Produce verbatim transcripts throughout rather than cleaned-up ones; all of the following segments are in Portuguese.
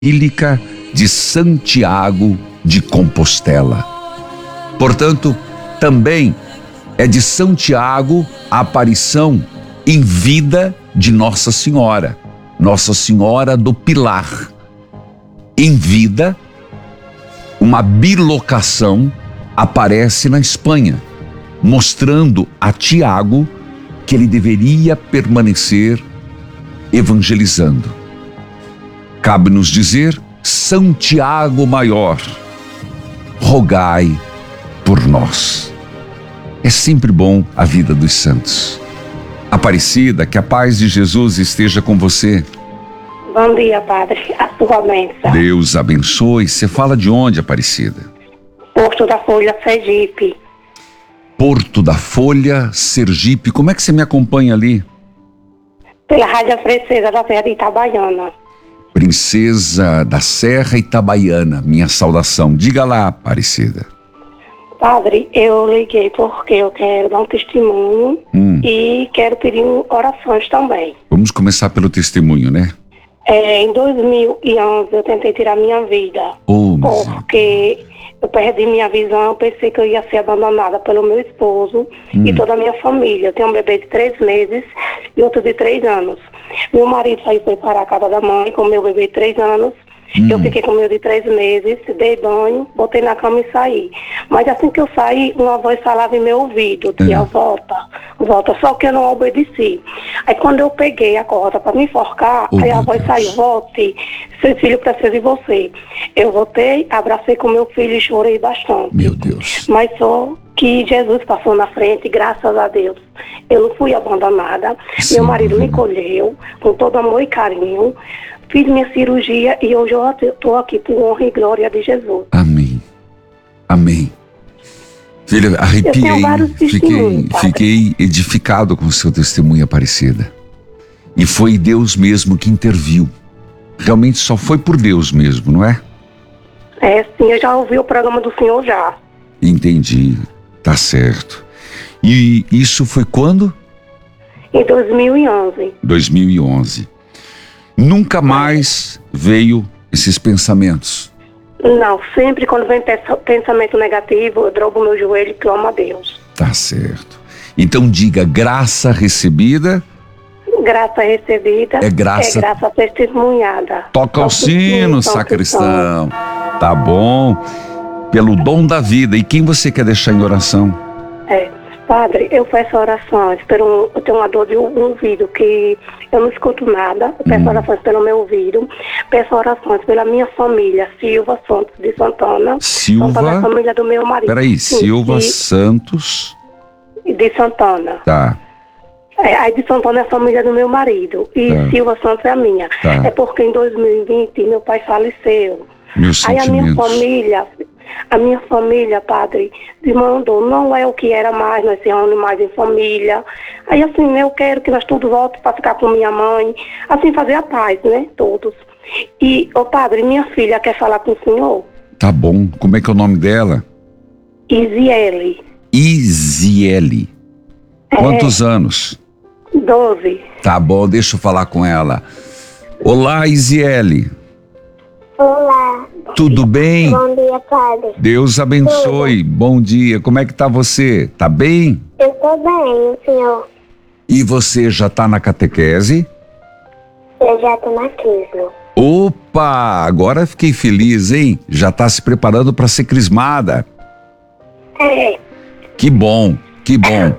Basílica de Santiago de Compostela. Portanto, também é de Santiago a aparição em vida de Nossa Senhora, Nossa Senhora do Pilar. Em vida, uma bilocação aparece na Espanha, mostrando a Tiago que ele deveria permanecer evangelizando. Cabe-nos dizer: São Tiago Maior, rogai por nós. É sempre bom a vida dos santos. Aparecida, que a paz de Jesus esteja com você. Bom dia, Padre. A sua bênção. Deus abençoe. Você fala de onde, Aparecida? Porto da Folha, Sergipe. Porto da Folha, Sergipe. Como é que você me acompanha ali? Pela Rádio Princesa da Serra de Itabaiana. Princesa da Serra Itabaiana, minha saudação. Diga lá, Aparecida. Padre, eu liguei porque eu quero dar um testemunho hum. e quero pedir orações também. Vamos começar pelo testemunho, né? É, em dois mil e onze eu tentei tirar minha vida, oh, porque eu perdi minha visão, eu pensei que eu ia ser abandonada pelo meu esposo hum. e toda a minha família. Eu tenho um bebê de três meses e outro de três anos. Meu marido saiu foi para a casa da mãe com meu bebê de três anos. Hum. Eu fiquei com o meu de três meses, dei banho, botei na cama e saí. Mas assim que eu saí, uma voz falava em meu ouvido, dizia, hum. volta, volta, só que eu não obedeci. Aí quando eu peguei a corda para me enforcar, oh, aí a voz Deus. saiu, volte, seu filho precisa de você. Eu voltei, abracei com meu filho e chorei bastante. Meu Deus. Mas só que Jesus passou na frente, graças a Deus. Eu não fui abandonada, Sim, meu marido me colheu com todo amor e carinho. Fiz minha cirurgia e hoje eu estou aqui por honra e glória de Jesus. Amém. Amém. Filha, arrepiei, fiquei, fiquei edificado com o seu testemunho, Aparecida. E foi Deus mesmo que interviu. Realmente só foi por Deus mesmo, não é? É, sim, eu já ouvi o programa do senhor já. Entendi, tá certo. E isso foi quando? Em dois mil e onze. dois mil e onze. Nunca mais veio esses pensamentos? Não, sempre quando vem pensamento negativo, eu drobo meu joelho e clamo a Deus. Tá certo. Então diga, graça recebida. Graça recebida é graça, é graça testemunhada. Toca o sino, sacristão. Tá bom. Pelo dom da vida. E quem você quer deixar em oração? É. Padre, eu peço orações, pelo, eu tenho uma dor de ouvido que eu não escuto nada, eu peço hum. orações pelo meu ouvido, peço orações pela minha família, Silva Santos de Santana. Silva? Santana, família do meu marido. Peraí, Sim, Silva de, Santos? De Santana. Tá. É, aí de Santana é a família do meu marido e tá. Silva Santos é a minha. Tá. É porque em dois mil e vinte meu pai faleceu. Meus aí sentimentos. a minha família... A minha família, Padre, me mandou, não é o que era mais, nós se reunimos mais em família. Aí assim, eu quero que nós todos voltemos para ficar com minha mãe, assim, fazer a paz, né, todos. E, ô Padre, minha filha quer falar com o senhor. Tá bom, como é que é o nome dela? Isiele. Isiele. Quantos é, anos? Doze. Tá bom, deixa eu falar com ela. Olá, Isiele. Olá. Tudo bem? Bom dia, Padre. Deus abençoe. Tudo. Bom dia. Como é que tá você? Tá bem? Eu tô bem, senhor. E você já tá na catequese? Eu já tô na crisma. Opa! Agora fiquei feliz, hein? Já tá se preparando para ser crismada. É. Que bom, que bom.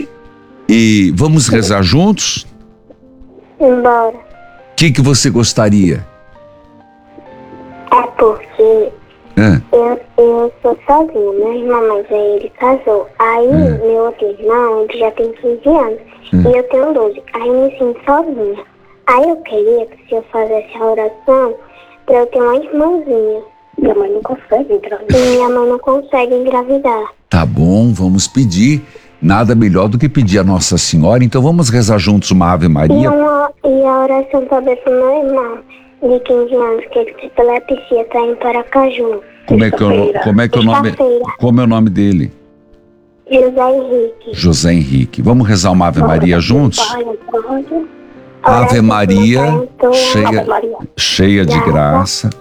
E vamos rezar juntos? Embora. O que que você gostaria? É porque é. eu, eu sou sozinha, meu irmão mais velho, ele casou. Aí, é. meu outro irmão, ele já tem quinze anos, é. e eu tenho doze. Aí eu me sinto sozinha. Aí eu queria que se eu fizesse a oração, pra eu ter uma irmãzinha. Minha mãe não consegue engravidar. E minha mãe não consegue engravidar. Tá bom, vamos pedir. Nada melhor do que pedir a Nossa Senhora, então vamos rezar juntos uma Ave Maria. E, uma, e a oração também pro meu irmão. De quinze anos, que ele tem epilepsia, está em Paracaju. Como é que, eu, como, é que o nome, como é o nome dele? José Henrique. José Henrique. Vamos rezar uma Ave Maria juntos? Ave Maria, Ave cheia, Maria. cheia de graça,